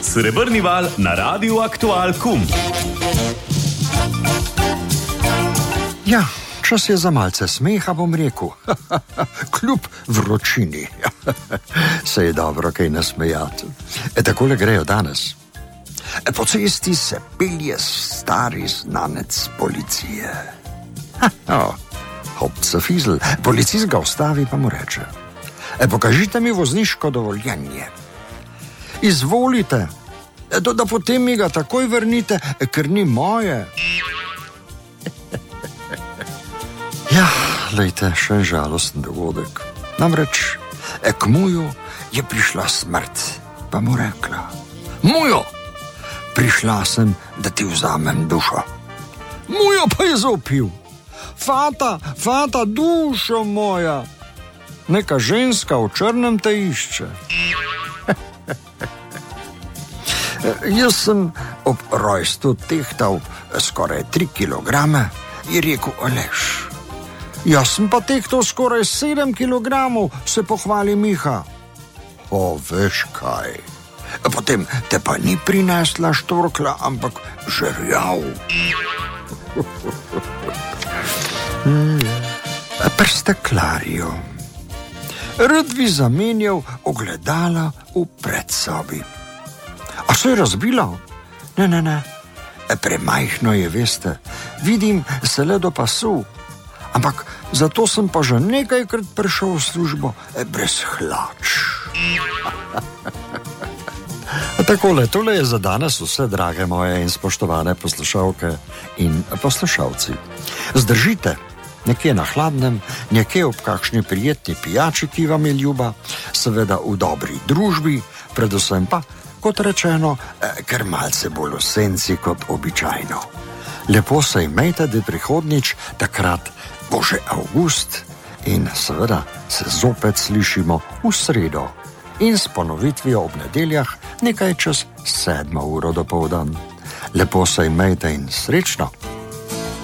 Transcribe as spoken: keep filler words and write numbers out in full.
Srebrni val na Radiu Aktual Kum. Ja, čas je za malce smeha, bom rekel. Kljub vročini. Se je dobro kaj nasmejati. E takole grejo danes. E po cesti se pelje stari znanec policije. Oh, hopca fizel. Policist ga ustavi pa mu reče: E pokažite mi vozniško dovoljenje. Izvolite, e, da potem mi ga takoj vrnite, e, ker ni moje. Ja, lejte, še žalosten dogodek. Namreč, e, k muju je prišla smrt, pa mu rekla: Mujo, prišla sem, da ti vzamem dušo. Mujo pa je zopil: Fata, fata, dušo moja. Neka ženska v črnem te išče. Jaz sem ob rojstvu tehtal skoraj tri kilograme, je rekel Aleš. Jaz sem pa tehtal skoraj sedem kilogramov, se pohvali Miha. O, veš kaj, potem te pa ni prinesla štorkla, ampak žerjav. Prsteklarju. Rad bi zamenjal ogledala v predsobi. A se je razbila? Ne, ne, ne. Premajhno je, veste. Vidim se le do pasu. Ampak zato sem pa že nekajkrat prišel v službo brez hlač. Takole, tole je za danes vse, drage moje in spoštovane poslušalke in poslušalci. Zdržite nekje na hladnem, nekje ob kakšni prijetni pijači, ki vam je ljuba, seveda v dobri družbi, predvsem pa, kot rečeno, ker malce bolj v senci kot običajno. Lepo se imejte, da prihodnič, takrat bo že avgust in seveda se zopet slišimo v sredo in s ponovitvijo ob nedeljah nekaj čez sedmo uro dopoldan. Lepo se imejte in srečno!